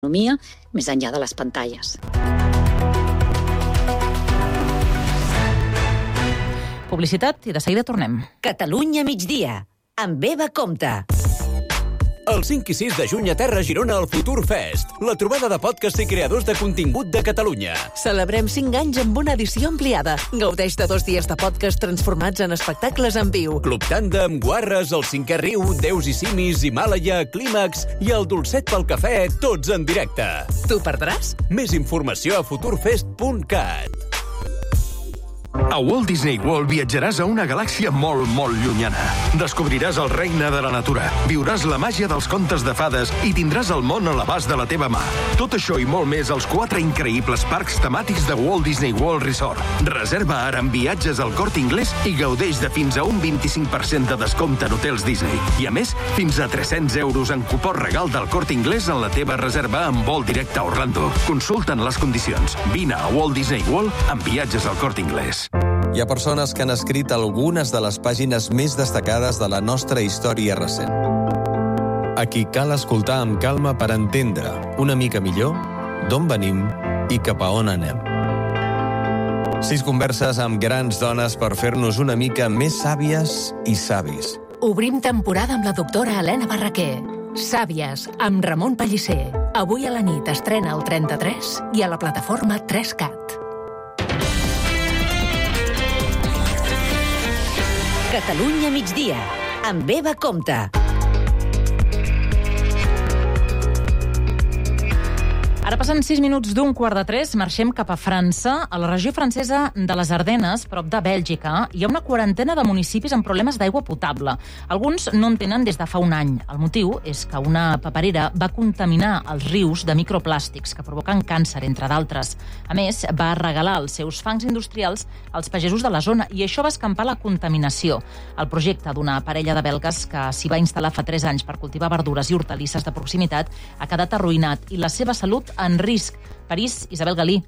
l'economia més enllà de les pantalles. Publicitat i de seguida tornem. Catalunya migdia, amb Eva Compte. El 5 i 6 de juny a Terra Girona al Futur Fest, la trobada de podcasts i creadors de contingut de Catalunya. Celebrem 5 anys amb una edició ampliada. Gaudeix de 2 dies de podcast transformats en espectacles en viu. Club Tàndem, Guarres, El Cinquè Riu, Déus i Simis, Himàlaia, Clímax i el Dolcet pel Cafè, tots en directe. Tu perdràs? Més informació a futurfest.cat. A Walt Disney World viatjaràs a una galàxia molt, molt llunyana. Descobriràs el regne de la natura, viuràs la màgia dels contes de fades i tindràs el món a l'abast de la teva mà. Tot això i molt més als 4 increïbles parcs temàtics de Walt Disney World Resort. Reserva ara amb viatges al Corte Inglés i gaudeix de fins a un 25% de descompte en hotels Disney. I a més, fins a 300 euros en cupó regal del Corte Inglés en la teva reserva amb vol directe a Orlando. Consulta'n les condicions. Vine a Walt Disney World amb viatges al Corte Inglés. Hi ha persones que han escrit algunes de les pàgines més destacades de la nostra història recent. A qui cal escoltar amb calma per entendre una mica millor d'on venim i cap a on anem. 6 converses amb grans dones per fer-nos una mica més sàvies i savis. Obrim temporada amb la doctora Helena Barraquer. Sàvies, amb Ramon Pellicer. Avui a la nit estrena el 33 i a la plataforma 3CAT. Catalunya migdia, amb Eva Compte. Ara passen 6 minuts d'un 2:45, marxem cap a França. A la regió francesa de les Ardenes, prop de Bèlgica, hi ha una quarantena de municipis amb problemes d'aigua potable. Alguns no en tenen des de fa un any. El motiu és que una paperera va contaminar els rius de microplàstics que provoquen càncer, entre d'altres. A més, va regalar els seus fangs industrials als pagesos de la zona i això va escampar la contaminació. El projecte d'una parella de belgues que s'hi va instal·lar fa 3 anys per cultivar verdures i hortalisses de proximitat ha quedat arruïnat i la seva salut en risc. París, Isabel Galí.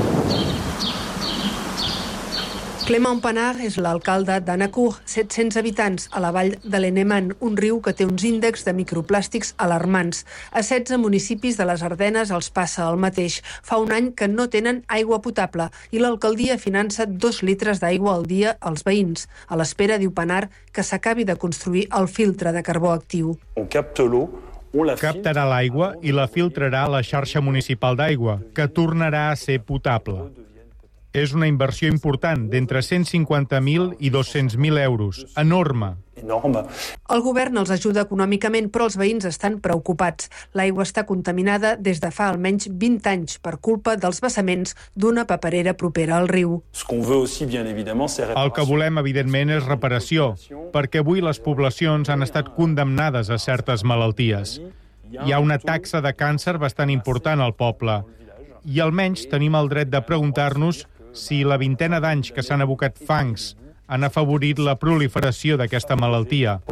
Clément Panard és l'alcalde d'Anacourt, 700 habitants, a la vall de l'Eneman, un riu que té uns índexs de microplàstics alarmants. A 16 municipis de les Ardenes els passa el mateix. Fa un any que no tenen aigua potable i l'alcaldia finança 2 litres d'aigua al dia als veïns, a l'espera, diu Panard, que s'acabi de construir el filtre de carbó actiu. Captarà l'aigua i la filtrarà a la xarxa municipal d'aigua, que tornarà a ser potable. És una inversió important, d'entre 150.000 i 200.000 euros. Enorme. El govern els ajuda econòmicament, però els veïns estan preocupats. L'aigua està contaminada des de fa almenys 20 anys per culpa dels vessaments d'una paperera propera al riu. El que volem, evidentment, és reparació, perquè avui les poblacions han estat condemnades a certes malalties. Hi ha una taxa de càncer bastant important al poble i almenys tenim el dret de preguntar-nos si la vintena d'anys que s'han abocat fangs han afavorit la proliferació d'aquesta malaltia.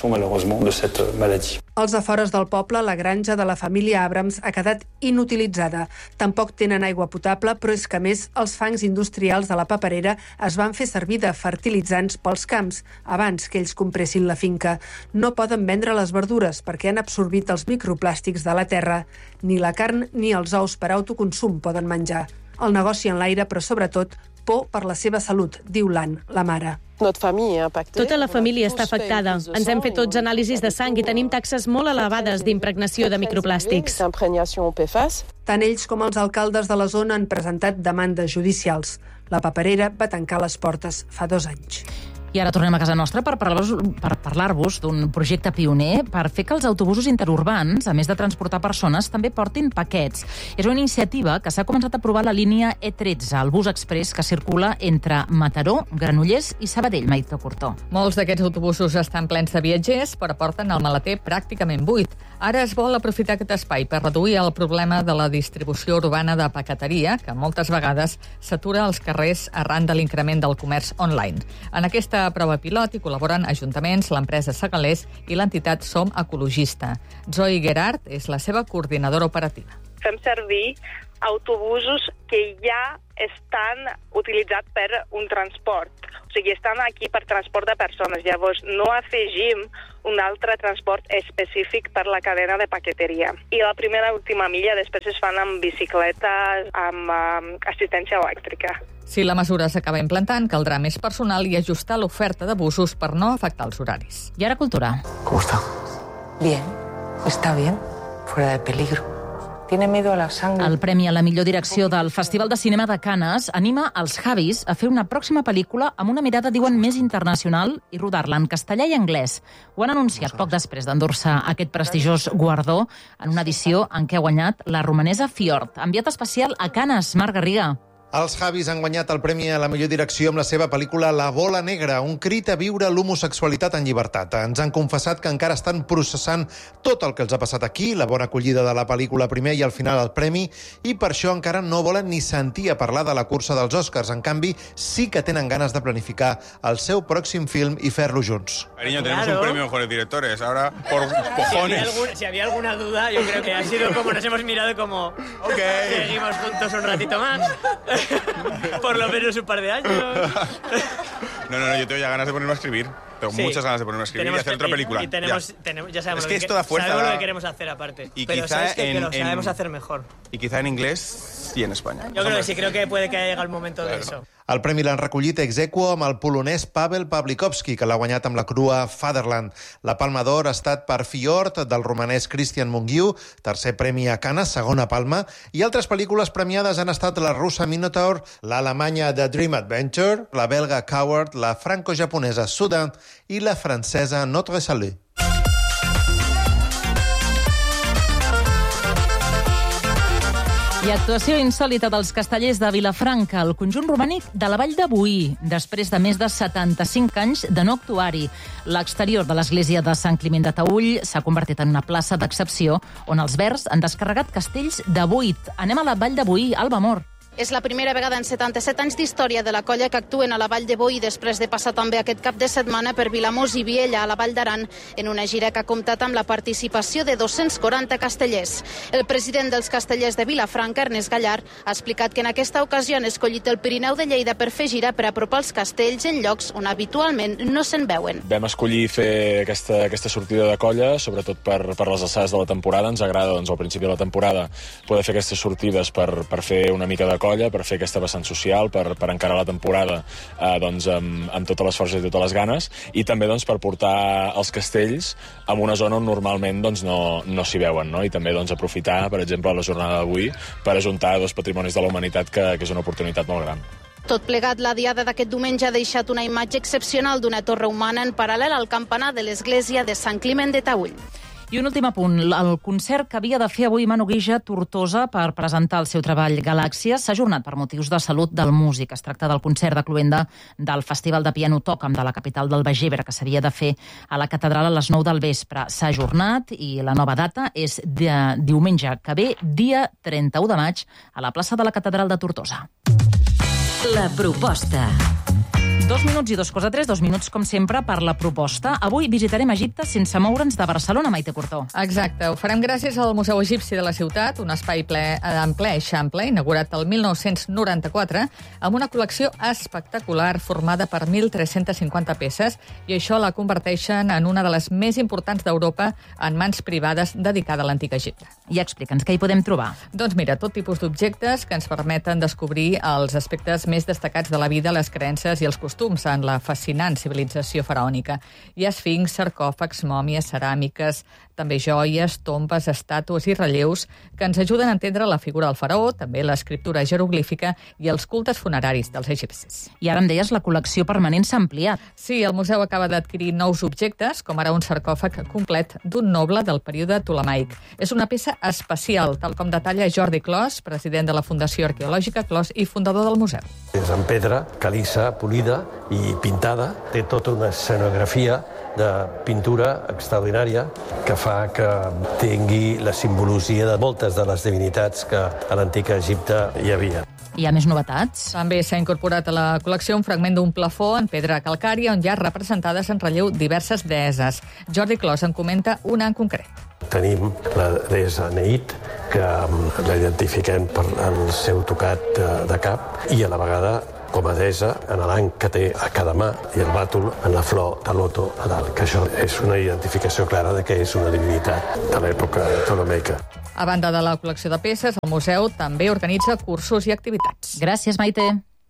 Als afores del poble, la granja de la família Abrams ha quedat inutilitzada. Tampoc tenen aigua potable, però és que, a més, els fangs industrials de la paperera es van fer servir de fertilitzants pels camps abans que ells compressin la finca. No poden vendre les verdures perquè han absorbit els microplàstics de la terra. Ni la carn ni els ous per autoconsum poden menjar. El negoci en l'aire, però sobretot por per la seva salut, diu l'Anne, la mare. Tota la família està afectada. Ens hem fet tots anàlisis de sang i tenim taxes molt elevades d'impregnació de microplàstics. Tant ells com els alcaldes de la zona han presentat demandes judicials. La paperera va tancar les portes fa 2 anys. I ara tornem a casa nostra per parlar-vos d'un projecte pioner per fer que els autobusos interurbans, a més de transportar persones, també portin paquets. És una iniciativa que s'ha començat a provar a la línia E13, el bus express que circula entre Mataró, Granollers i Sabadell, Maite Cortó. Molts d'aquests autobusos estan plens de viatgers, però porten el maleter pràcticament buit. Ara es vol aprofitar aquest espai per reduir el problema de la distribució urbana de paqueteria, que moltes vegades s'atura als carrers arran de l'increment del comerç online. En aquesta prova pilot hi col·laboren ajuntaments, l'empresa Segalers i l'entitat Som Ecologista. Zoe Gerard és la seva coordinadora operativa. fem servir autobusos que ja estan utilitzats per un transport. O sigui, estan aquí per transport de persones. Llavors, no afegim un altre transport específic per la cadena de paqueteria. I la primera i última milla després es fan amb bicicletes, amb assistència elèctrica. Si la mesura s'acaba implantant, caldrà més personal i ajustar l'oferta de busos per no afectar els horaris. I ara cultura. ¿Cómo está? Bien, está bien, fuera de peligro. Tiene miedo a la sangre. El premi a la millor direcció del Festival de Cinema de Canes anima els Javis a fer una pròxima pel·lícula amb una mirada, diuen, més internacional i rodar-la en castellà i anglès. Ho han anunciat poc després d'endur-se aquest prestigiós guardó en una edició en què ha guanyat la romanesa Fjord. Enviat especial a Canes, Marc Garriga. Els Javis han guanyat el premi a la millor direcció amb la seva pel·lícula La bola negra, un crit a viure l'homosexualitat en llibertat. Ens han confessat que encara estan processant tot el que els ha passat aquí, la bona acollida de la pel·lícula primer i al final el premi, i per això encara no volen ni sentir a parlar de la cursa dels Oscars. En canvi, sí que tenen ganes de planificar el seu pròxim film i fer-lo junts. Cariño, tenemos un premio mejores directores. Ahora, por cojones. Si había alguna duda, yo creo que ha sido como nos hemos mirado como... Seguimos juntos un ratito más. Por lo menos un par de años. No, yo tengo ya ganas de ponerme a escribir. Tengo muchas ganas de ponerme a escribir y hacer otra película. Y tenemos, ya sabemos, es que esto da fuerza. Sabemos lo que queremos hacer aparte. Y pero quizá sabes que lo sabemos hacer mejor. Y quizá en inglés y en España. Yo creo que sí, creo que puede que haya llegado el momento de eso. El premi l'han recollit ex aequo amb el polonès Pavel Pawlikowski, que l'ha guanyat amb la crua Fatherland. La Palma d'Or ha estat per Fjord, del romanès Christian Mungiu, tercer premi a Canes, segona palma, i altres pel·lícules premiades han estat la russa Minotaur, l'alemanya The Dream Adventure, la belga Coward, la franco-japonesa Sudan i la francesa Notre Salut. I actuació insòlita dels castellers de Vilafranca, el conjunt romànic de la Vall de Boí, després de més de 75 anys de no actuar-hi. L'exterior de l'església de Sant Climent de Taüll s'ha convertit en una plaça d'excepció on els verds han descarregat castells de buit. Anem a la Vall de Boí, Alba Mor. És la primera vegada en 77 anys d'història de la colla que actuen a la Vall de Boí després de passar també aquest cap de setmana per Vilamós i Viella, a la Vall d'Aran, en una gira que ha comptat amb la participació de 240 castellers. El president dels castellers de Vilafranca, Ernest Gallard, ha explicat que en aquesta ocasió han escollit el Pirineu de Lleida per fer gira per apropar els castells en llocs on habitualment no se'n veuen. Vam escollir fer aquesta sortida de colla, sobretot per les alçades de la temporada. Ens agrada, al principi de la temporada, poder fer aquestes sortides per fer una mica de colla, per fer aquesta vessant social, per encarar la temporada amb totes les forces i totes les ganes, i també per portar els castells a una zona on normalment no s'hi veuen, no? I també aprofitar, per exemple, la jornada d'avui per ajuntar dos patrimonis de la humanitat, que és una oportunitat molt gran. Tot plegat, la diada d'aquest diumenge ha deixat una imatge excepcional d'una torre humana en paral·lel al campanar de l'església de Sant Climent de Taüll. I un últim apunt. El concert que havia de fer avui Manu Guija a Tortosa per presentar el seu treball Galàxia s'ha ajornat per motius de salut del músic. Es tracta del concert de cloenda del Festival de Piano Tòcam de la capital del Baix Ebre, que s'havia de fer a la catedral a les 9 del vespre. S'ha ajornat i la nova data és diumenge que ve, dia 31 de maig, a la plaça de la catedral de Tortosa. La proposta. 2 minuts i 2 minuts, com sempre, per la proposta. Avui visitarem Egipte sense moure'ns de Barcelona, Maite Cortó. Exacte. Ho farem gràcies al Museu Egipci de la ciutat, un espai en ple Eixample, inaugurat el 1994, amb una col·lecció espectacular formada per 1.350 peces, i això la converteixen en una de les més importants d'Europa en mans privades dedicada a l'antic Egipte. I explica'ns què hi podem trobar. Doncs mira, tot tipus d'objectes que ens permeten descobrir els aspectes més destacats de la vida, les creences i els costums en la fascinant civilització faraònica. Hi ha esfinx, sarcòfags, mòmies, ceràmiques, també joies, tombes, estàtues i relleus que ens ajuden a entendre la figura del faraó, també l'escriptura jeroglífica i els cultes funeraris dels egipcis. I ara em deies la col·lecció permanent s'ha ampliat. Sí, el museu acaba d'adquirir nous objectes, com ara un sarcòfag complet d'un noble del període ptolemaic. És una peça especial, tal com detalla Jordi Clos, president de la Fundació Arqueològica Clos i fundador del museu. És en pedra, caliça, polida i pintada. Té tota una escenografia de pintura extraordinària que fa que tingui la simbologia de moltes de les divinitats que a l'antic Egipte hi havia. Hi ha més novetats? També s'ha incorporat a la col·lecció un fragment d'un plafó en pedra calcària on hi ha representades en relleu diverses deesses. Jordi Clos en comenta una en concret. Tenim la deessa Neit, que l'identifiquem per el seu tocat de cap i a la vegada com a deessa en l'any que té a cada mà i el bàtol en la flor de loto a dalt, que això és una identificació clara de que és una divinitat de l'època ptolemaica. A banda de la col·lecció de peces, el museu també organitza cursos i activitats. Gràcies, Maite.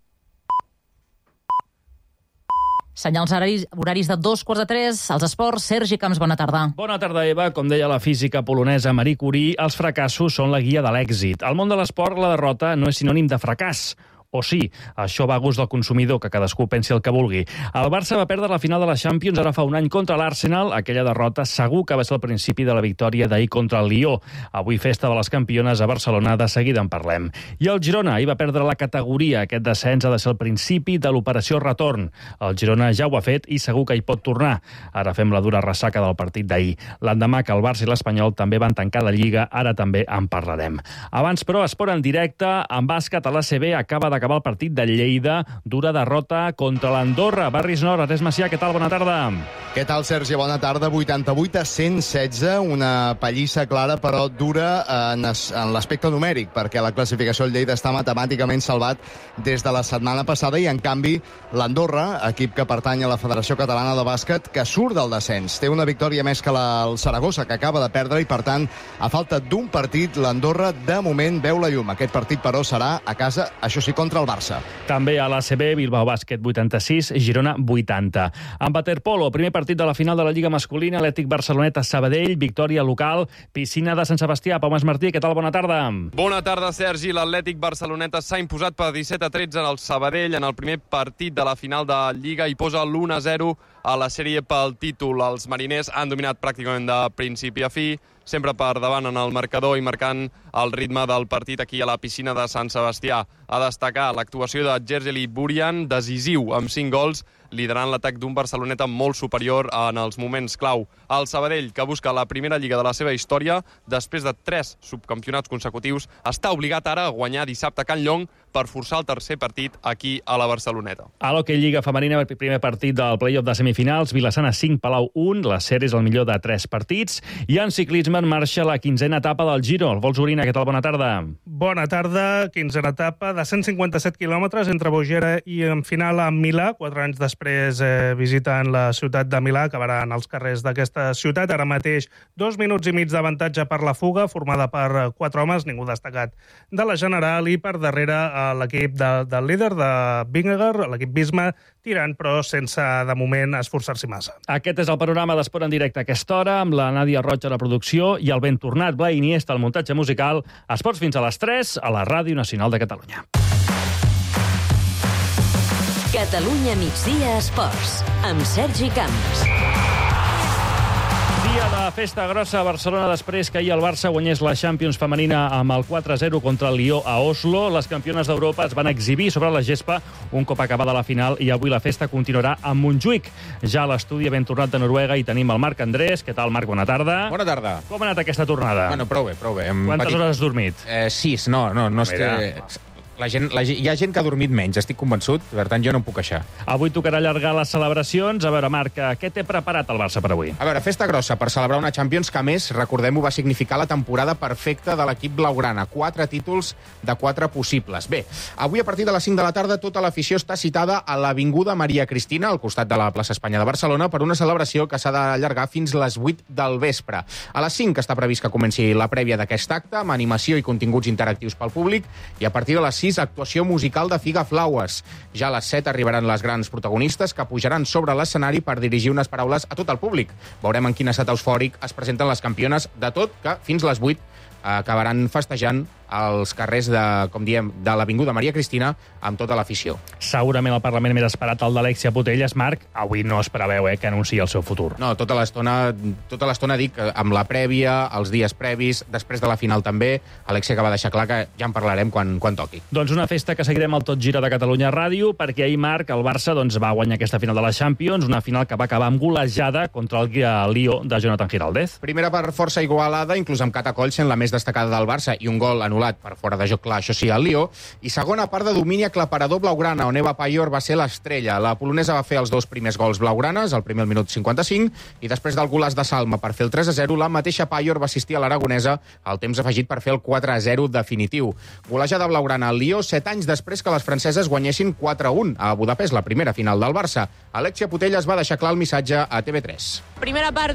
Senyals horaris de 2:45, als esports. Sergi Camps, bona tarda. Bona tarda, Eva. Com deia la física polonesa Marie Curie, els fracassos són la guia de l'èxit. Al món de l'esport, la derrota no és sinònim de fracàs. O sí, això va a gust del consumidor, que cadascú pensi el que vulgui. El Barça va perdre la final de la Champions ara fa un any contra l'Arsenal. Aquella derrota segur que va ser el principi de la victòria d'ahir contra el Lió. Avui festa de les campiones a Barcelona, de seguida en parlem. I el Girona ahir va perdre la categoria. Aquest descens ha de ser el principi de l'operació retorn. El Girona ja ho ha fet i segur que hi pot tornar. Ara fem la dura ressaca del partit d'ahir. L'endemà que el Barça i l'Espanyol també van tancar la Lliga, ara també en parlarem. Abans, però, esport en directe. En bàsquet a l'ACB acaba d'acabar el partit de Lleida, dura derrota contra l'Andorra. Barris Nord, Ernest Macià, què tal? Bona tarda. Què tal, Sergi? Bona tarda. 88-116, una pallissa clara, però dura en l'aspecte numèric, perquè la classificació del Lleida està matemàticament salvat des de la setmana passada i, en canvi, l'Andorra, equip que pertany a la Federació Catalana de Bàsquet, que surt del descens. Té una victòria més que el Saragossa, que acaba de perdre, i, per tant, a falta d'un partit, l'Andorra, de moment, veu la llum. Aquest partit, però, serà a casa, això sí, contra el Barça. També a l'ACB, Bilbao Bàsquet 86, Girona 80. En waterpolo, primer partit de la final de la Lliga masculina, Atlètic Barceloneta Sabadell, victòria local, piscina de Sant Sebastià. Pau Masmartí, què tal? Bona tarda. Bona tarda, Sergi. L'Atlètic Barceloneta s'ha imposat per 17-13 en el Sabadell en el primer partit de la final de Lliga i posa l'1-0 a la sèrie pel títol. Els mariners han dominat pràcticament de principi a fi, sempre per davant en el marcador i marcant el ritme del partit aquí a la piscina de Sant Sebastià. A destacar l'actuació de Gergely Burian, decisiu amb 5 gols, liderant l'atac d'un Barceloneta molt superior en els moments clau. El Sabadell, que busca la primera lliga de la seva història, després de 3 subcampionats consecutius, està obligat ara a guanyar dissabte a Can Llong per forçar el tercer partit aquí a la Barceloneta. A l'Hockey Lliga Femenina, el primer partit del play-off de semifinals, Vilassana 5, Palau 1, la sèrie és el millor de 3 partits, i en ciclisme en marxa la 15a etapa del Giro. El Vols Orina, què tal? Bona tarda. Bona tarda, 15a etapa de 157 quilòmetres entre Bogera i en final a Milà. 4 anys després visiten la ciutat de Milà, acabaran als carrers d'aquesta ciutat. Ara mateix 2 minuts i mig d'avantatge per la fuga, formada per 4 homes, ningú destacat de la general, i per darrere l'equip del líder de Vingegaard, l'equip Visma, tirant, però sense, de moment, esforçar-s'hi massa. Aquest és el panorama d'Esport en directe a aquesta hora, amb la Nàdia Roig a la producció i el ben tornat Blai Iniesta al muntatge musical. Esports fins a les 3 a la Ràdio Nacional de Catalunya. Catalunya migdia esports, amb Sergi Camps. Dia de festa grossa a Barcelona després que ahir el Barça guanyés la Champions femenina amb el 4-0 contra el Lió a Oslo. Les campiones d'Europa es van exhibir sobre la gespa un cop acabada la final i avui la festa continuarà a Montjuïc. Ja a l'estudi ben tornat de Noruega i tenim el Marc Andrés. Què tal, Marc? Bona tarda. Bona tarda. Com ha anat aquesta tornada? Bueno, prou bé, prou bé. Quantes hores has dormit? 6, no estic... Hi ha gent que ha dormit menys, estic convençut, per tant jo no em puc queixar. Avui tocarà allargar les celebracions. A veure, Marc, què té preparat el Barça per avui? A veure, festa grossa per celebrar una Champions que, a més, recordem-ho, va significar la temporada perfecta de l'equip blaugrana. 4 títols de 4 possibles. Bé, avui a partir de les 5 de la tarda tota l'afició està citada a l'Avinguda Maria Cristina, al costat de la plaça Espanya de Barcelona, per una celebració que s'ha d'allargar fins les 8 del vespre. A les 5 està previst que comenci la prèvia d'aquest acte, amb animació i continguts interactius pel públic, i a partir de les 6 actuació musical de Figa Flaues. Ja a les 7 arribaran les grans protagonistes que pujaran sobre l'escenari per dirigir unes paraules a tot el públic. Veurem en quin estat eufòric es presenten les campiones de tot, que fins les 8 acabaran festejant als carrers de, com diem, de l'Avinguda Maria Cristina amb tota l'afició. Segurament el Parlament més esperat, el d'Alexia Putellas. Marc, avui no es preveu que anunciï el seu futur. No, tota l'estona dic, amb la prèvia, els dies previs, després de la final també, Alexia que va deixar clar que ja en parlarem quan toqui. Doncs una festa que seguirem al Tot Gira de Catalunya Ràdio, perquè ahir, Marc, el Barça va guanyar aquesta final de la Champions, una final que va acabar amb golejada contra el Lió de Jonathan Giraldez. Primera per força igualada, inclús amb Cata Coll sent la més destacada del Barça, i un gol anul·lat anul·lat per fora de joc, clar, això sí, al Lió. I segona part de domini aclaparador blaugrana, on Eva Paior va ser l'estrella. La polonesa va fer els 2 primers gols blaugranes, el primer al minut 55, i després del golaç de Salma per fer el 3-0, la mateixa Paior va assistir a l'aragonesa al temps afegit per fer el 4-0 definitiu. Golejada blaugrana al Lió 7 anys després que les franceses guanyessin 4-1 a Budapest, la primera final del Barça. Alexia Putellas va deixar clar el missatge a TV3. Primera part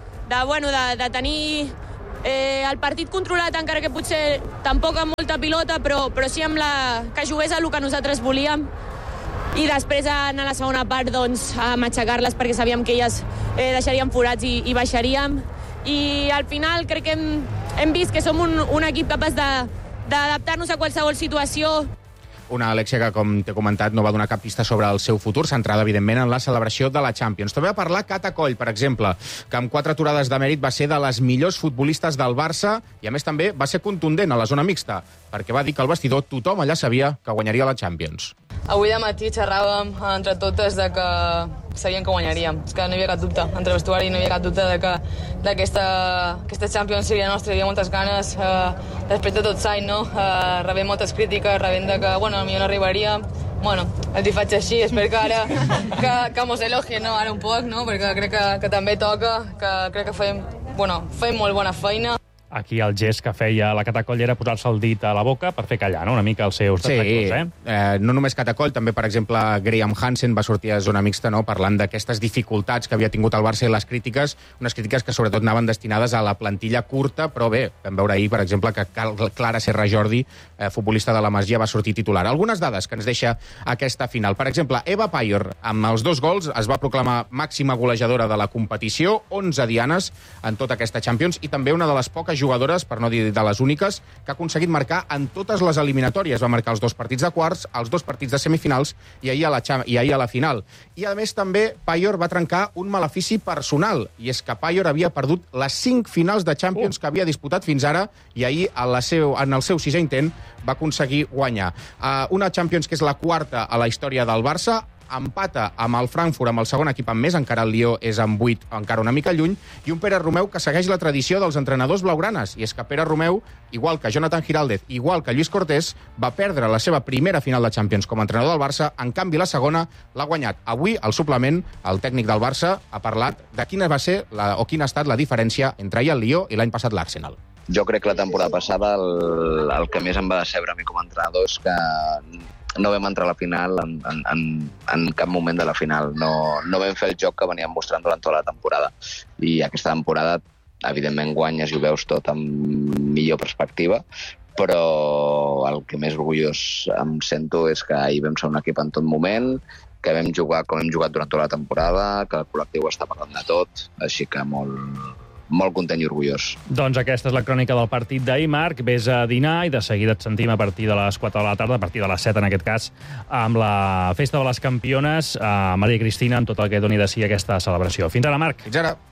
de tenir el partit controlat, encara que potser tampoc amb molta pilota, però sí amb que jugués el que nosaltres volíem. I després, en la segona part, doncs, a matxacar-les perquè sabíem que elles deixarien forats i baixaríem. I al final crec que hem vist que som un equip capaç d'adaptar-nos a qualsevol situació. Una Alexia que, com t'he comentat, no va donar cap pista sobre el seu futur, centrada, evidentment, en la celebració de la Champions. També va parlar Cata Coll, per exemple, que amb 4 aturades de mèrit va ser de les millors futbolistes del Barça i, a més, també va ser contundent a la zona mixta, perquè va dir que al vestidor tothom allà sabia que guanyaria la Champions. Avui de matí xerràvem entre totes de que sabíem que guanyaríem. És que no hi havia cap dubte. Entre el vestuari no hi havia cap dubte de que aquesta Champions seria nostra. Hi havia moltes ganes. Després de tot l'any, no? Rebem moltes crítiques, rebem de que, bueno, potser no arribaríem. Bueno, els hi faig així. Espero que ara que mos elogien, no? Ara un poc, no? Perquè crec que també toca, que crec que fem molt bona feina. Aquí el gest que feia la Cata Coll era posar-se el dit a la boca per fer callar, no?, una mica els seus detractors, No només Cata Coll, també, per exemple, Graham Hansen va sortir a zona mixta, no?, parlant d'aquestes dificultats que havia tingut el Barça i les crítiques, unes crítiques que sobretot anaven destinades a la plantilla curta, però bé, vam veure ahir, per exemple, que Clara Serra Jordi, futbolista de la Masia, va sortir titular. Algunes dades que ens deixa aquesta final. Per exemple, Eva Paior, amb els 2 gols, es va proclamar màxima golejadora de la competició, 11 dianes en tota aquesta Champions, i també una de les poques jugadores, per no dir de les úniques, que ha aconseguit marcar en totes les eliminatòries. Va marcar els 2 partits de quarts, els 2 partits de semifinals i ahir a la final. I, a més, també Paior va trencar un malefici personal, i és que Paior havia perdut les 5 finals de Champions que havia disputat fins ara, i ahir, en el seu 6è intent, va aconseguir guanyar. Una Champions que és la 4a a la història del Barça, empata amb el Frankfurt, amb el segon equip amb més, encara el Lió és amb 8, encara una mica lluny, i un Pere Romeu que segueix la tradició dels entrenadors blaugranes, i és que Pere Romeu, igual que Jonathan Giraldez, igual que Lluís Cortés, va perdre la seva primera final de Champions com a entrenador del Barça, en canvi la segona l'ha guanyat. Avui, al suplement, el tècnic del Barça ha parlat de quina va ser quina ha estat la diferència entre ahir el Lió i l'any passat l'Arsenal. Jo crec que la temporada passada el que més em va decebre a mi com a entrenador és que no vam entrar a la final en cap moment de la final. No vam fer el joc que veníem mostrant durant tota la temporada. I aquesta temporada, evidentment, guanyes i ho veus tot amb millor perspectiva, però el que més orgullós em sento és que ahir vam ser un equip en tot moment, que vam jugar com hem jugat durant tota la temporada, que el col·lectiu està parlant de tot, així que molt content i orgullós. Doncs aquesta és la crònica del partit d'ahir, Marc. Vés a dinar i de seguida et sentim a partir de les 4 de la tarda, a partir de les 7 en aquest cas, amb la Festa de les Campiones, a Maria Cristina, amb tot el que doni de si aquesta celebració. Fins ara, Marc. Fins ara.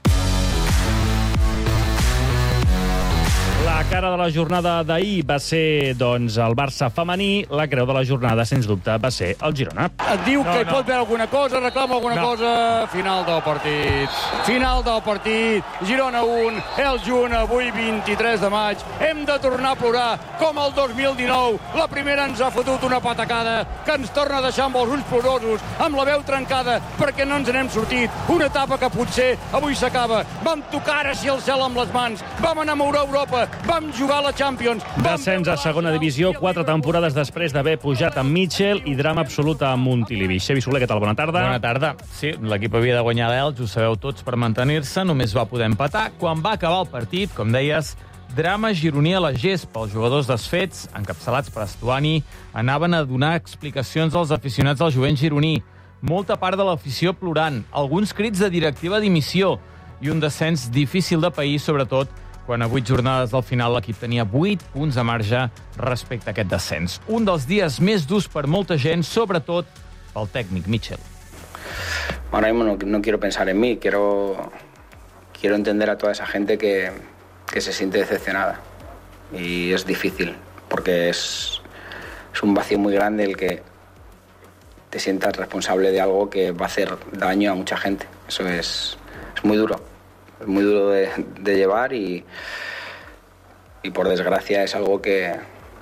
La cara de la jornada d'ahir va ser, doncs, el Barça femení. La creu de la jornada, sens dubte, va ser el Girona. Et diu que hi pot veure alguna cosa, reclama alguna cosa. Final del partit. Final del partit. Girona 1, el Junt, avui 23 de maig. Hem de tornar a plorar com el 2019. La primera ens ha fotut una patacada que ens torna a deixar amb els ulls plorosos, amb la veu trencada, perquè no ens n'hem sortit. Una etapa que potser avui s'acaba. Vam tocar així el cel amb les mans. Vam enamorar Europa. Vam jugar a la Champions. Descens a segona divisió, 4 temporades després d'haver pujat amb Mitchell i drama absolut a Montilivi. Xavi Soler, què tal? Bona tarda. Bona tarda. Sí, l'equip havia de guanyar l'Elx, ho sabeu tots, per mantenir-se. Només va poder empatar. Quan va acabar el partit, com deies, drama gironí a la gespa. Els jugadors desfets, encapçalats per Estuani, anaven a donar explicacions als aficionats del jovent gironí. Molta part de l'afició plorant, alguns crits de directiva dimissió i un descens difícil de pair, sobretot quan a 8 jornades del final l'equip tenia 8 punts de marge respecte a aquest descens. Un dels dies més durs per molta gent, sobretot pel tècnic Mitchell. Ahora mismo no quiero pensar en mí, quiero entender a toda esa gente que se siente decepcionada. Y es difícil, porque es un vacío muy grande el que te sientas responsable de algo que va a hacer daño a mucha gente. Eso es muy duro. Es muy duro de llevar y por desgracia es algo que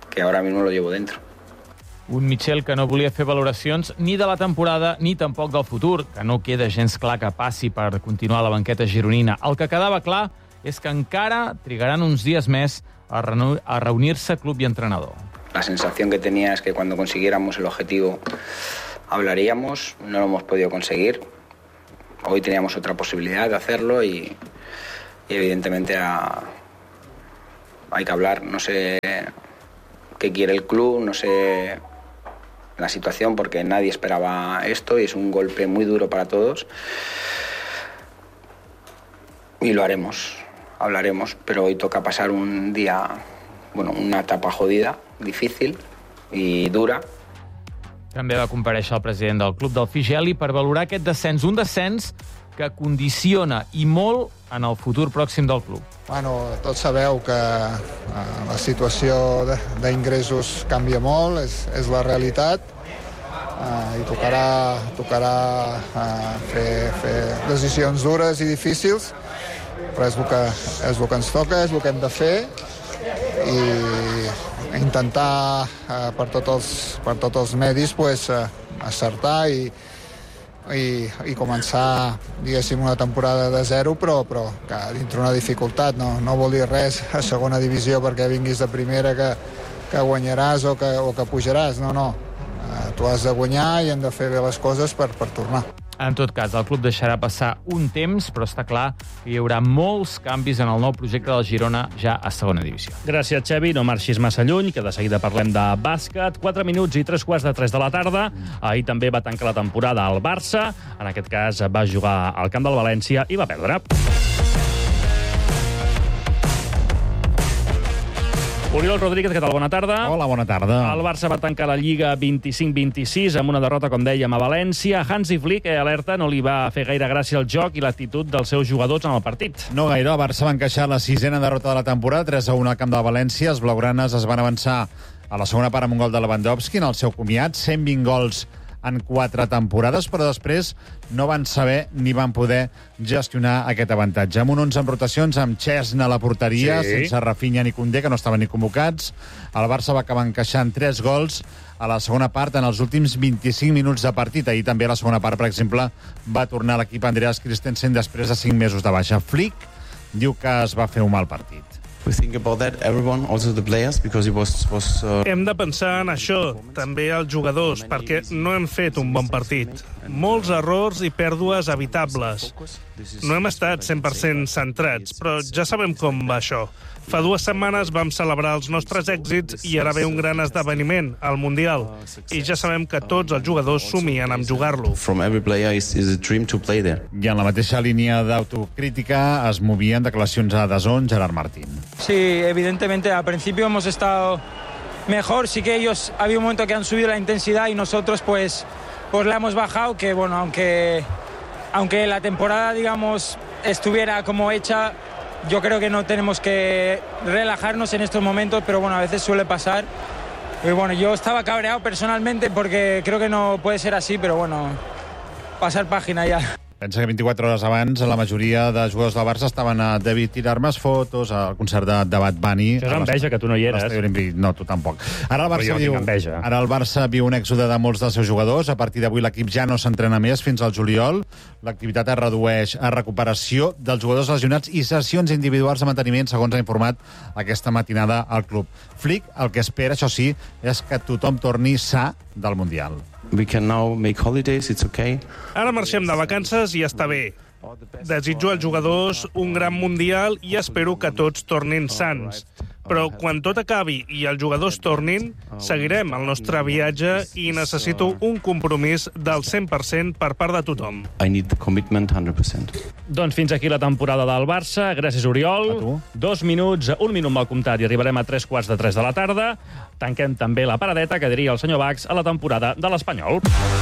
que ahora mismo lo llevo dentro. Un Michel que no volia fer valoracions ni de la temporada ni tampoc del futur, que no queda gens clar que passi per continuar a la banqueta gironina. El que quedava clar és que encara trigaran uns dies més a reunir-se club i entrenador. La sensación que tenía es que cuando consiguiéramos el objetivo hablaríamos, no lo hemos podido conseguir. Hoy teníamos otra posibilidad de hacerlo y evidentemente hay que hablar. No sé qué quiere el club, no sé la situación, porque nadie esperaba esto y es un golpe muy duro para todos. Y lo haremos, hablaremos, pero hoy toca pasar un día, una etapa jodida, difícil y dura. També va comparèixer el president del club del Figeli per valorar aquest descens, un descens que condiciona i molt en el futur pròxim del club. Tots sabeu que la situació d'ingressos canvia molt, és la realitat, i tocarà fer decisions dures i difícils, però és el que ens toca, és el que hem de fer, i intentar per tots els medis acertar i començar, diguéssim, una temporada de zero, però que dintre una dificultat. No vol dir res a segona divisió perquè vinguis de primera que guanyaràs o que pujaràs. No. Tu has de guanyar i hem de fer bé les coses per tornar. En tot cas, el club deixarà passar un temps, però està clar que hi haurà molts canvis en el nou projecte del Girona ja a segona divisió. Gràcies, Xavi. No marxis massa lluny, que de seguida parlem de bàsquet. 4 minuts i 3:45 de la tarda. Ahir també va tancar la temporada al Barça. En aquest cas va jugar al camp del València i va perdre. Oriol Rodríguez, què tal? Bona tarda. Hola, bona tarda. El Barça va tancar la Lliga 25-26 amb una derrota, com dèiem, a València. Hansi Flick, alerta, no li va fer gaire gràcia el joc i l'actitud dels seus jugadors en el partit. No gaire. El Barça va encaixar la 6ª derrota de la temporada, 3-1 al camp de València. Els blaugranes es van avançar a la segona part amb un gol de Lewandowski en el seu comiat, 120 gols en 4 temporades, però després no van saber ni van poder gestionar aquest avantatge. Amb un 11 en rotacions, amb Chesney a la porteria, sense Rafinha ni Koundé, que no estaven ni convocats. El Barça va acabar encaixant 3 gols a la segona part en els últims 25 minuts de partit. Ahir també a la segona part, per exemple, va tornar l'equip Andreas Christensen després de 5 mesos de baixa. Flick diu que es va fer un mal partit. We think about that, everyone, also the players, because it was Hem de pensar en això, també els jugadors, perquè no hem fet un bon partit. Molts errors i pèrdues evitables. No hem estat 100% centrats, però ja sabem com va això. Fa 2 setmanes vam celebrar els nostres èxits i ara ve un gran esdeveniment, el Mundial. I ja sabem que tots els jugadors somien amb jugar-lo. From every player is a dream to play there. I en la mateixa línia d'autocrítica es movien declaracions a DAZN, Gerard Martín. Sí, evidentemente al principio hemos estado mejor, sí que ellos ha habido un momento que han subido la intensidad y nosotros pues la hemos bajado, que bueno, aunque la temporada, digamos, estuviera como hecha, yo creo que no tenemos que relajarnos en estos momentos, pero bueno, a veces suele pasar. Y bueno, yo estaba cabreado personalmente porque creo que no puede ser así, pero bueno, pasar página ya. Pensa que 24 hores abans la majoria de jugadors del Barça estaven a David tirar-me fotos al concert de Bad Bunny. Això és enveja, que tu no hi eres. No, tu tampoc. Ara el Barça viu un èxode de molts dels seus jugadors. A partir d'avui l'equip ja no s'entrena més fins al juliol. L'activitat es redueix a recuperació dels jugadors lesionats i sessions individuals de manteniment, segons ha informat aquesta matinada al club. Flick el que espera, això sí, és que tothom torni sa del Mundial. We can now make holidays, it's okay. Ara marxem de vacances i està bé. Desitjo als jugadors un gran Mundial i espero que tots tornin sans. Però quan tot acabi i els jugadors tornin, seguirem el nostre viatge i necessito un compromís del 100% per part de tothom. I need the commitment 100%. Doncs fins aquí la temporada del Barça. Gràcies, Oriol. 2 minuts, 1 minut mal comptat i arribarem a 3:45 de la tarda. Tanquem també la paradeta, que diria el senyor Bax, a la temporada de l'Espanyol.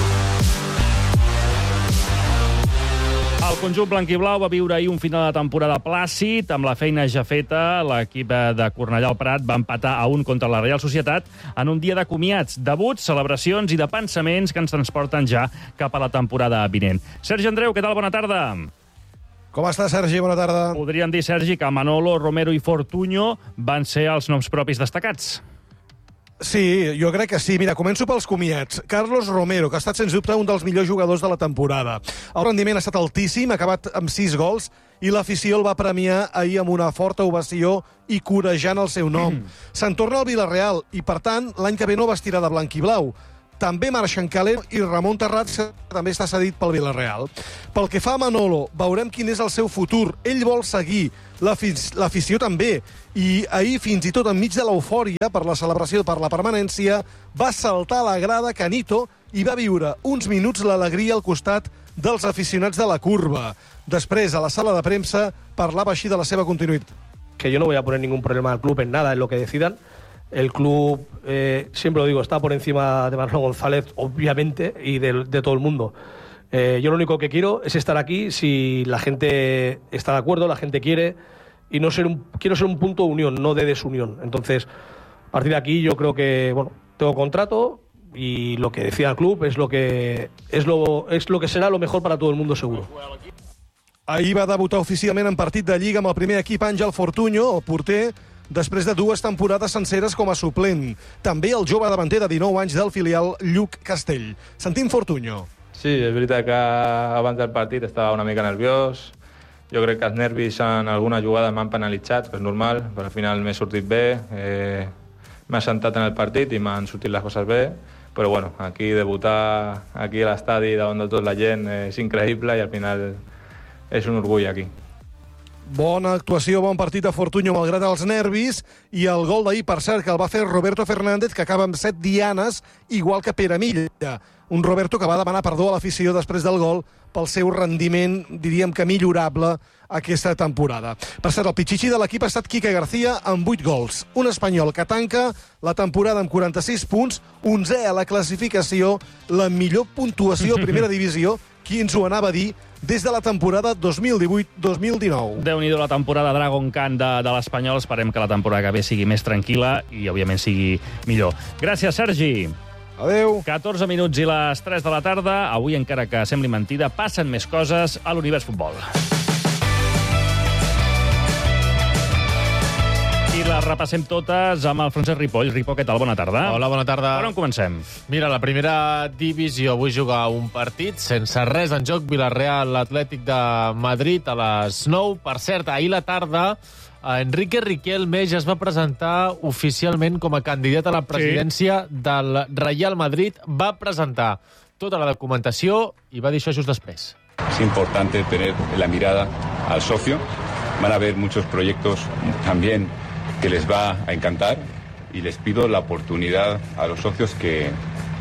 El conjunt blanquiblau va viure ahir un final de temporada plàcid, amb la feina ja feta. L'equip de Cornellà al Prat va empatar a 1 contra la Real Societat en un dia de comiats, debuts, celebracions i de pensaments que ens transporten ja cap a la temporada vinent. Sergi Andreu, què tal? Bona tarda. Com està, Sergi? Bona tarda. Podríem dir, Sergi, que Manolo, Romero i Fortuño van ser els noms propis destacats. Sí, jo crec que sí. Mira, començo pels comiats. Carlos Romero, que ha estat, sens dubte, un dels millors jugadors de la temporada. El rendiment ha estat altíssim, ha acabat amb 6 gols, i l'afició el va premiar ahir amb una forta ovació i corejant el seu nom. Se'n torna al Villarreal i, per tant, l'any que ve no vestirà de blanc i blau. També marxen Calero i Ramon Terrats, que també està cedit pel Villarreal. Pel que fa a Manolo, veurem quin és el seu futur. Ell vol seguir, l'afició també. I ahir, fins i tot enmig de l'eufòria per la celebració per la permanència, va saltar a la grada Canito i va viure uns minuts l'alegria al costat dels aficionats de la curva. Després, a la sala de premsa, parlava així de la seva continuïtat. Que yo no voy a poner ningún problema al club en nada, en lo que decidan. El club, siempre lo digo, está por encima de Manolo González, obviamente, y de todo el mundo. Yo lo único que quiero es estar aquí si la gente está de acuerdo, la gente quiere, y quiero ser un punto de unión, no de desunión. Entonces, a partir de aquí yo creo que, bueno, tengo contrato y lo que decida el club es lo que será lo mejor para todo el mundo, seguro. Ahir va debutar oficialment en partit de Lliga amb el primer equip Àngel Fortuño, el porter, després de 2 temporades senceres com a suplent. També el jove davanter de 19 anys del filial Lluc Castell. Sentim Fortuño. Sí, és veritat que abans del partit estava una mica nerviós. Jo crec que els nervis en alguna jugada m'han penalitzat, que és normal, però al final m'he sortit bé. M'he assentat en el partit i m'han sortit les coses bé. Però bueno, aquí debutar aquí a l'estadi davant de tota la gent és increïble i al final és un orgull aquí. Bona actuació, bon partit de Fortuño malgrat els nervis, i el gol d'ahir, per cert, que el va fer Roberto Fernández, que acaba amb 7 dianes, igual que Pere Milla. Un Roberto que va demanar perdó a l'afició després del gol pel seu rendiment, diríem que millorable, aquesta temporada. Per cert, el pitxitxi de l'equip ha estat Quique García amb 8 gols. Un espanyol que tanca la temporada amb 46 punts, 11è a la classificació, la millor puntuació a primera divisió. Qui ens ho anava a dir des de la temporada 2018-2019. Déu-n'hi-do la temporada Dragon Khan de l'Espanyol. Esperem que la temporada que ve sigui més tranquil·la i, òbviament, sigui millor. Gràcies, Sergi. Adéu. 14 minuts i les 3 de la tarda. Avui, encara que sembli mentida, passen més coses a l'Univers Futbol. I les repassem totes amb el Francesc Ripoll. Ripo, què tal? Bona tarda. Hola, bona tarda. Per on comencem? Mira, la primera divisió avui juga un partit sense res en joc. Villarreal, l'Atlètic de Madrid a les 9. Per cert, ahir la tarda Enrique Riquelme ja es va presentar oficialment com a candidat a la presidència del Real Madrid. Va presentar tota la documentació i va dir això just després. Es importante tener la mirada al socio. Van a haber muchos proyectos también que les va a encantar y les pido la oportunidad a los socios que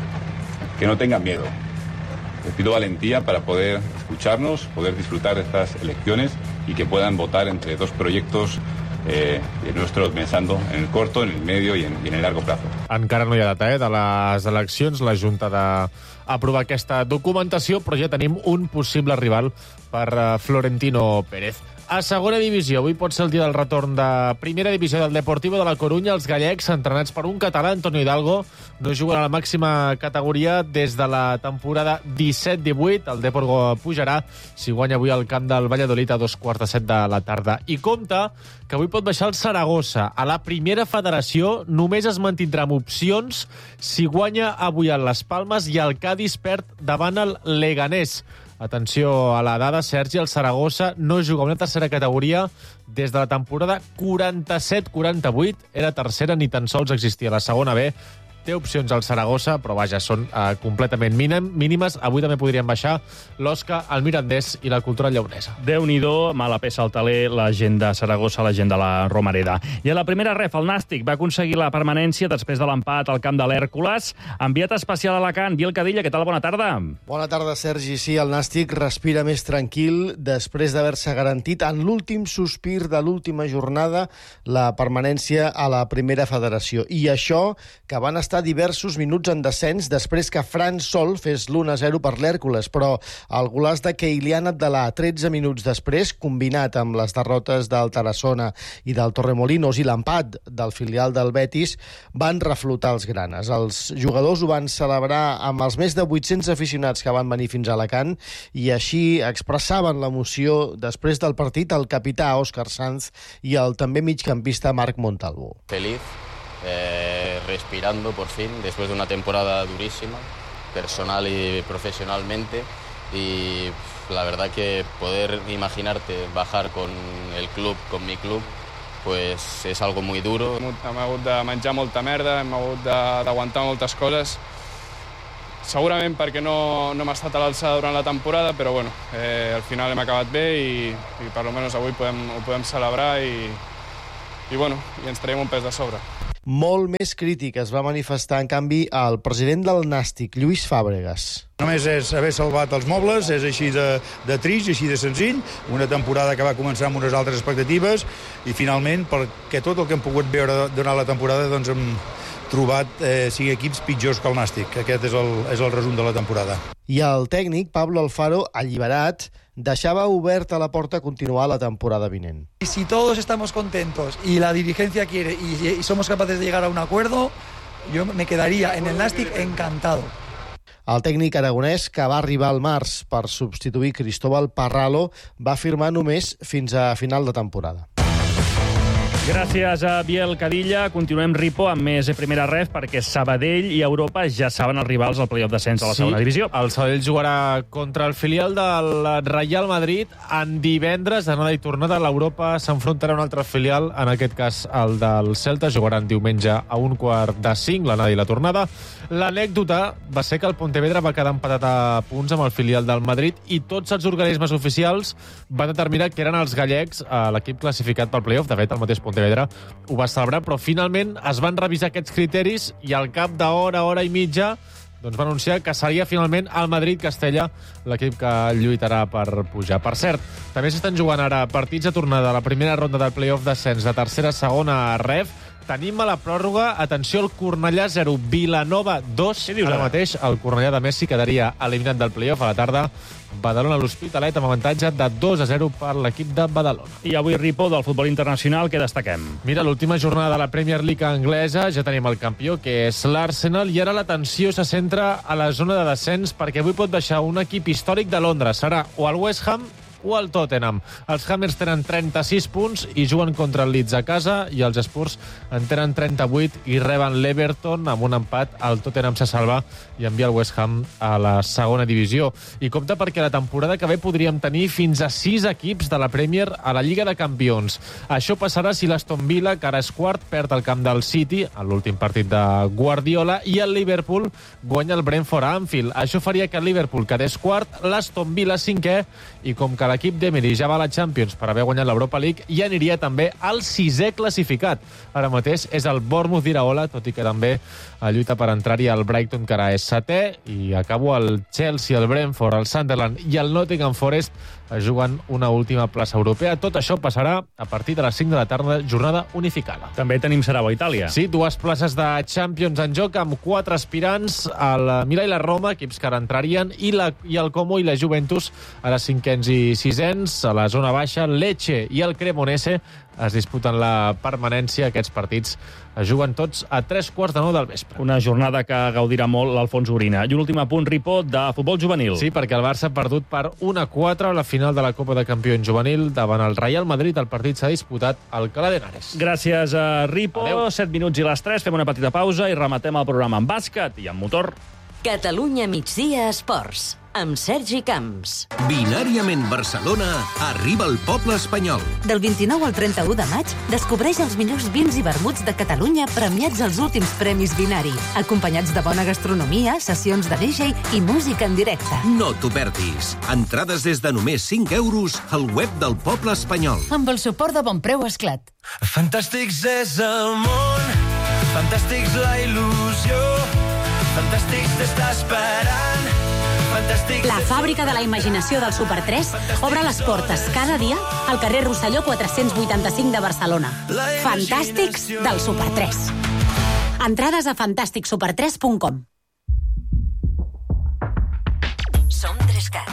no tengan miedo. Les pido valentía para poder escucharnos, poder disfrutar de estas elecciones y que puedan votar entre 2 proyectos nuestros pensando en el corto, en el medio y en el largo plazo. Encara no hi ha data de les eleccions. La Junta d'aprovar aquesta documentació, però ja tenim un possible rival per Florentino Pérez. A segona divisió, avui pot ser el dia del retorn de primera divisió del Deportivo de la Corunya. Els gallecs, entrenats per un català, Antonio Hidalgo, no juguen a la màxima categoria des de la temporada 17-18. El Depor pujarà si guanya avui al camp del Valladolid a 2:15 de la tarda. I compta que avui pot baixar el Saragossa. A la primera federació només es mantindrà amb opcions si guanya avui a Les Palmes i el Cádiz perd davant el Leganés. Atenció a la dada, Sergi, el Saragossa no juga a una tercera categoria des de la temporada 47-48. Era tercera, ni tan sols existia la segona B. Té opcions al Saragossa, però vaja, són completament mínimes. Avui també podrien baixar l'Osca, el Mirandés i la Cultura Lleonesa. Déu-n'hi-do, mala peça al taler, la gent de Saragossa, la gent de la Romareda. I a la primera ref, el Nàstic va aconseguir la permanència després de l'empat al camp de l'Hèrcules. Enviat especial a Alacant, Biel Cadilla, què tal? Bona tarda. Bona tarda, Sergi. Sí, el Nàstic respira més tranquil després d'haver-se garantit en l'últim sospir de l'última jornada la permanència a la primera federació. I això, que van estar diversos minuts en descens després que Fran Sol fes l'1-0 per l'Hèrcules, però el golaç de Keilian Abdalà 13 minuts després, combinat amb les derrotes del Tarassona i del Torremolinos i l'empat del filial del Betis, van reflotar els granes. Els jugadors ho van celebrar amb els més de 800 aficionats que van venir fins a Alacant i així expressaven l'emoció després del partit el capità Òscar Sanz i el també migcampista Marc Montalvo. Feliz respirando por fin, después de una temporada durísima, personal y profesionalmente, y la verdad que poder imaginarte bajar con el club, con mi club, pues és algo muy duro. Hem hagut de menjar molta merda, hem hagut d'aguantar moltes coses, segurament perquè no hem estat a l'alçada durant la temporada, però bueno, al final hem acabat bé i per almenys avui ho podem celebrar i ens traiem un pes de sobre. Molt més crític es va manifestar, en canvi, el president del Nàstic, Lluís Fàbregas. Només és haver salvat els mobles, és així de trist, així de senzill, una temporada que va començar amb unes altres expectatives i finalment, perquè tot el que hem pogut veure durant la temporada, doncs hem trobat 5 equips pitjors que el Nàstic. Aquest és el resum de la temporada. I el tècnic, Pablo Alfaro, alliberat, deixava oberta la porta a continuar la temporada vinent. Y si todos estamos contentos y la dirigencia quiere y somos capaces de llegar a un acuerdo, yo me quedaría en el Nàstic encantado. El tècnic aragonès, que va arribar al març per substituir Cristóbal Parralo, va firmar només fins a final de temporada. Gràcies a Biel Cadilla. Continuem, Ripo, amb més Primera Ref, perquè Sabadell i Europa ja saben els rivals al playoff descens a la segona divisió. El Sabadell jugarà contra el filial del Real Madrid en divendres, anada i tornada. L'Europa s'enfrontarà a un altre filial, en aquest cas el del Celta. Jugaran diumenge a 4:45, l'anada i la tornada. L'anècdota va ser que el Pontevedra va quedar empatat a punts amb el filial del Madrid i tots els organismes oficials van determinar que eren els gallecs l'equip classificat pel playoff. De fet, el mateix Pontevedra ho va celebrar, però finalment es van revisar aquests criteris i al cap d'hora, hora i mitja, doncs va anunciar que seria finalment el Madrid-Castella l'equip que lluitarà per pujar. Per cert, també s'estan jugant ara partits de tornada a la primera ronda del playoff descens de tercera a segona ref. Tenim a la pròrroga, atenció, el Cornellà 0, Vilanova 2. Ara mateix el Cornellà de Messi quedaria eliminat del playoff. A la tarda, Badalona a l'Hospitalet amb avantatge de 2-0 per l'equip de Badalona. I avui, Ripo, del futbol internacional, què destaquem? Mira, l'última jornada de la Premier League anglesa, ja tenim el campió, que és l'Arsenal, i ara l'atenció se centra a la zona de descens, perquè avui pot deixar un equip històric de Londres. Serà o el West Ham o el Tottenham. Els Hammers tenen 36 punts i juguen contra el Leeds a casa, i els Spurs en tenen 38 i reben l'Everton. Amb un empat, el Tottenham se salva i envia el West Ham a la segona divisió. I compte, perquè la temporada que ve podríem tenir fins a 6 equips de la Premier a la Lliga de Campions. Això passarà si l'Aston Villa, que ara és quart, perd el camp del City en l'últim partit de Guardiola, i el Liverpool guanya el Brentford a Anfield. Això faria que el Liverpool quedés quart, l'Aston Villa 5è, i com que l'equip d'Emery ja va a la Champions per haver guanyat l'Europa League, ja aniria també al 6è classificat. Ara mateix és el Bournemouth d'Iraola, tot i que també lluita per entrar-hi el Brighton, que ara és 7è, i acabo el Chelsea, el Brentford, el Sunderland i el Nottingham Forest juguen una última plaça europea. Tot això passarà a partir de les 5 de la tarda, jornada unificada. També tenim Sarau a Itàlia. Sí, 2 places de Champions en joc, amb 4 aspirants, el Milà i la Roma, equips que ara entrarien, i el Como i la Juventus, ara 5ens i 6ens. A la zona baixa, Lecce i el Cremonese es disputen la permanència. Aquests partits es juguen tots a 3:45 del vespre. Una jornada que gaudirà molt l'Alfons Urina. I un últim apunt, Ripo, de futbol juvenil. Sí, perquè el Barça ha perdut per 1-4 a la final de la Copa de Campions juvenil davant el Real Madrid. El partit s'ha disputat al Alcalá de Henares. Gràcies a Ripo. Adeu. 7 minuts i les 3. Fem una petita pausa i rematem el programa amb bàsquet i amb motor. Catalunya migdia esports, amb Sergi Camps. Binàriament Barcelona arriba al poble espanyol. Del 29 al 31 de maig, descobreix els millors vins i vermuts de Catalunya premiats als últims Premis Binari, acompanyats de bona gastronomia, sessions de DJ i música en directe. No t'ho perdis. Entrades des de només 5 euros al web del poble espanyol. Amb el suport de Bonpreu Esclat. Fantàstics és el món, fantàstics la il·lusió, fantàstics t'està esperant. La fàbrica de la imaginació del Super 3 obre les portes cada dia al carrer Rosselló 485 de Barcelona. Fantàstics del Super 3. Entrades a fantàsticsuper3.com. Som 3CAT.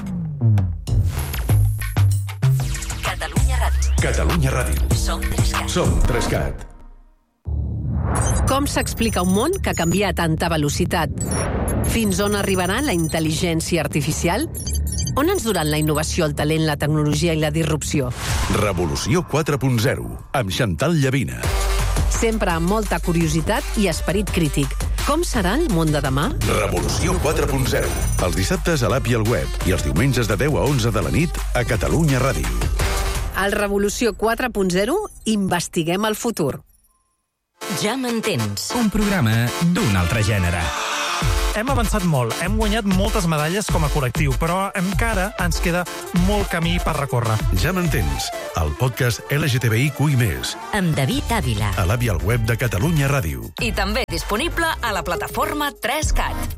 Catalunya Ràdio. Catalunya Ràdio. Som 3CAT. Som 3CAT. Com s'explica un món que canvia a tanta velocitat? Fins on arribarà la intel·ligència artificial? On ens duran la innovació, el talent, la tecnologia i la disrupció? Revolució 4.0, amb Chantal Llavina. Sempre amb molta curiositat i esperit crític. Com serà el món de demà? Revolució 4.0. Els dissabtes a l'app i al web i els diumenges de 10 a 11 de la nit a Catalunya Ràdio. Al Revolució 4.0 investiguem el futur. Ja m'entens. Un programa d'un altre gènere. Hem avançat molt, hem guanyat moltes medalles com a col·lectiu, però encara ens queda molt camí per recórrer. Ja m'entens, el podcast LGTBIQ+. Amb David Ávila. A l'app i al web de Catalunya Ràdio. I també disponible a la plataforma 3CAT.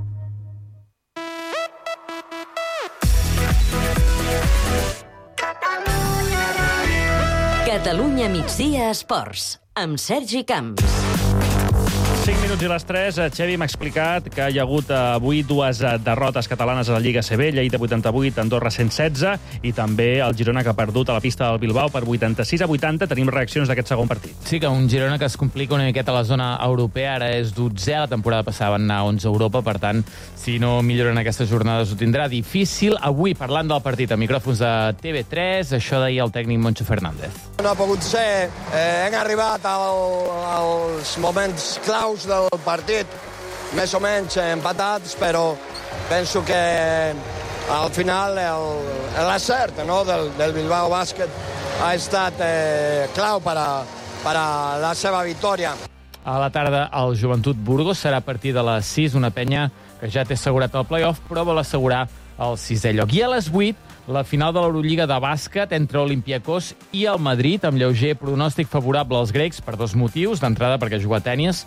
Catalunya migdia esports, amb Sergi Camps. 5 minuts i les 3. Xevi m'ha explicat que hi ha hagut avui dues derrotes catalanes a la Lliga CB, Lleida 88, Andorra 116, i també el Girona que ha perdut a la pista del Bilbao per 86-80. Tenim reaccions d'aquest segon partit. Sí, que un Girona que es complica una miqueta a la zona europea, ara és 12è, la temporada passada van anar 11 a Europa, per tant, si no milloren aquestes jornades ho tindrà difícil. Avui, parlant del partit a micròfons de TV3, això deia el tècnic Moncho Fernández. No ha pogut ser, hem arribat als moments claus del partit, més o menys empatats, però penso que al final l'acert del Bilbao Bàsquet ha estat clau per a la seva victòria. A la tarda, el Joventut Burgos serà a partir de les 6, una penya que ja té assegurat el play-off, però vol assegurar el 6è lloc. I a les 8, la final de l'Eurolliga de bàsquet entre Olympiacos i el Madrid, amb lleuger pronòstic favorable als grecs per dos motius. D'entrada, perquè juga a Atenes.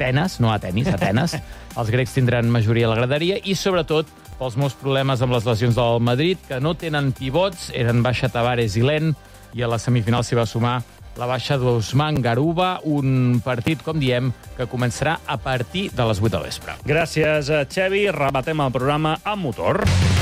Els grecs tindran majoria a la graderia i, sobretot, pels molts problemes amb les lesions del Madrid, que no tenen pivots, eren baixa Tavares i Len, i a la semifinal s'hi va sumar la baixa d'Ousmane Garuba, un partit, com diem, que començarà a partir de les 8 de l'vespre. Gràcies, Xevi. Rebatem el programa amb motor.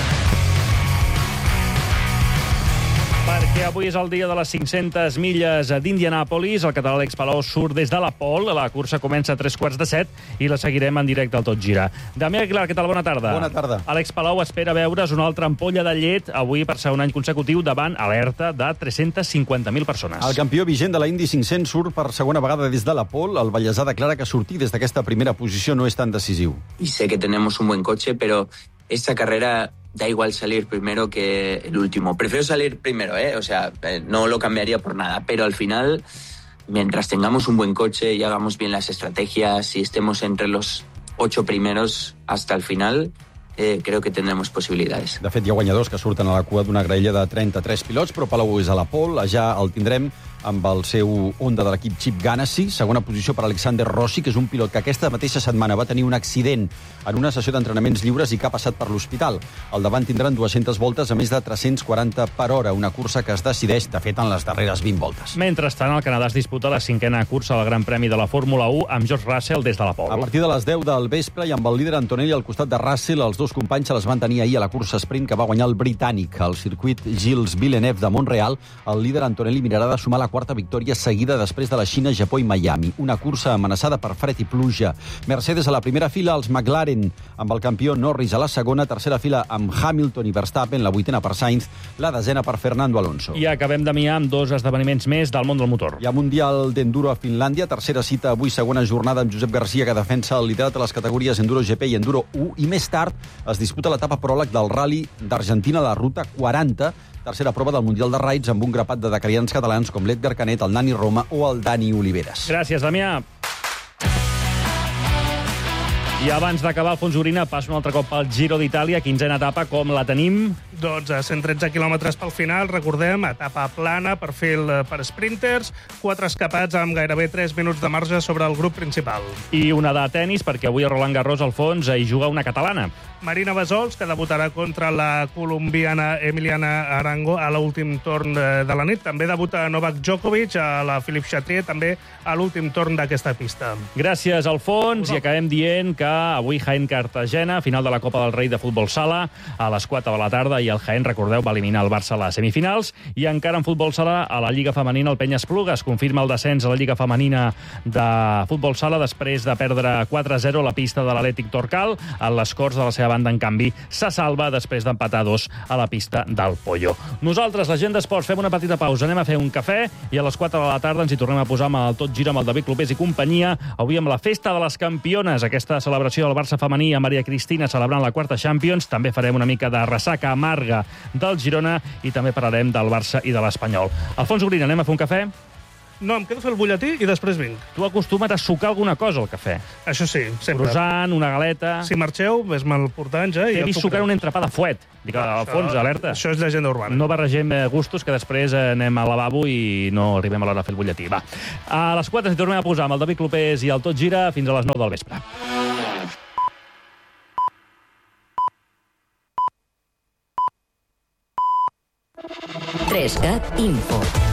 Perquè avui és el dia de les 500 milles d'Indianàpolis. El català Àlex Palou surt des de la pole. La cursa comença a 7:45 i la seguirem en directe al Tot Gira. Damià Aguilar, què tal? Bona tarda. Bona tarda. Àlex Palou espera veure's una altra ampolla de llet avui per ser un any consecutiu davant alerta de 350.000 persones. El campió vigent de la Indy 500 surt per segona vegada des de la pole. El vallesà declara que sortir des d'aquesta primera posició no és tan decisiu. Y sé que tenemos un buen coche, pero esta carrera da igual salir primero que el último. Prefiero salir primero, O sea, no lo cambiaría por nada. Pero al final, mientras tengamos un buen coche y hagamos bien las estrategias y estemos entre los 8 primeros hasta el final, creo que tendremos posibilidades. De fet, hi ha guanyadors que surten a la cua d'una graella de 33 pilots, però Palou és a la pole. Ja el tindrem amb el seu Honda de l'equip Chip Ganassi. Segona posició per Alexander Rossi, que és un pilot que aquesta mateixa setmana va tenir un accident en una sessió d'entrenaments lliures i que ha passat per l'hospital. Al davant tindran 200 voltes a més de 340 per hora, una cursa que es decideix, de fet, en les darreres 20 voltes. Mentrestant, el Canadà es disputa la 5a cursa del Gran Premi de la Fórmula 1 amb George Russell des de la pole. A partir de les 10 del vespre i amb el líder Antonelli al costat de Russell, els dos companys se les van tenir ahir a la cursa sprint que va guanyar el britànic. Al circuit Gilles Villeneuve de Montreal, el líder Antonelli mirarà de sumar la quarta victòria seguida després de la Xina, Japó i Miami. Una cursa amenaçada per fred i pluja. Mercedes a la primera fila, els McLaren amb el campió Norris a la segona, tercera fila amb Hamilton i Verstappen, la 8a per Sainz, la 10a per Fernando Alonso. I acabem d'amiar amb dos esdeveniments més del món del motor. Hi ha Mundial d'Enduro a Finlàndia, tercera cita avui, segona jornada amb Josep Garcia, que defensa el liderat a les categories Enduro GP i Enduro 1, i més tard es disputa l'etapa pròleg del Rally d'Argentina, la Ruta 40, tercera prova del Mundial de Raids amb un grapat de decarians catalans com l'Edgar Canet, el Nani Roma o el Dani Oliveres. Gràcies, Damià. I abans d'acabar, Alfons Urina passa un altre cop pel Giro d'Itàlia, 15a etapa, com la tenim? Doncs a 113 quilòmetres pel final, recordem, etapa plana, perfil per sprinters, 4 escapats amb gairebé 3 minuts de marge sobre el grup principal. I una de tennis, perquè avui a Roland Garros, Alfons, hi juga una catalana. Marina Bassols, que debutarà contra la colombiana Emiliana Arango a l'últim torn de la nit. També debuta Novak Djokovic a la Philippe Chatrier, també a l'últim torn d'aquesta pista. Gràcies, Alfons, i acabem dient que avui Jaén-Cartagena, final de la Copa del Rei de Futbol Sala, a les 4 de la tarda, i el Jaén, recordeu, va eliminar el Barça a les semifinals. I encara en Futbol Sala, a la Lliga Femenina, el Penyes-Plugues confirma el descens a la Lliga Femenina de Futbol Sala després de perdre 4-0 a la pista de l'Atlètic Torcal. Les Corts, de la seva banda, en canvi, se salva després d'empatar 2 a la pista del Pollo. Nosaltres, la gent d'Esports, fem una petita pausa, anem a fer un cafè i a les 4 de la tarda ens hi tornem a posar amb el Tot Gira amb el David Clopés i companyia, avui amb la Festa de les Campiones, aquesta celebració del Barça femení, a Maria Cristina celebrant la quarta Champions. També farem una mica de ressaca amarga del Girona i també parlarem del Barça i de l'Espanyol. Alfons Gorina, anem a fer un cafè? No, em quedo a fer el butlletí i després vinc. Tu acostuma't a sucar alguna cosa al cafè. Això sí, sempre. Croissant, una galeta... Si marxeu, ves-me'l portant ja. He vist sucar un entrepà de fuet. Dic, Alfons, alerta. Això és llegenda urbana. No barregem gustos, que després anem al lavabo i no arribem a l'hora de fer el butlletí. Va, a les 4 ens hi tornem a posar amb el David Clopés i el Tot Gira fins a les 9 del vespre. Info.